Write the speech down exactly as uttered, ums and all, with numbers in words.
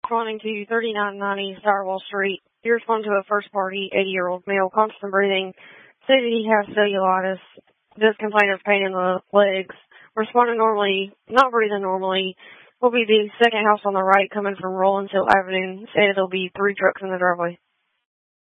responding to thirty-nine ninety Starwell Street. You respond to a first-party eighty-year-old male, constant breathing, say that he has cellulitis, does complain of pain in the legs, responding normally, not breathing normally, will be the second house on the right coming from Rollins Hill Avenue, say that there'll be three trucks in the driveway.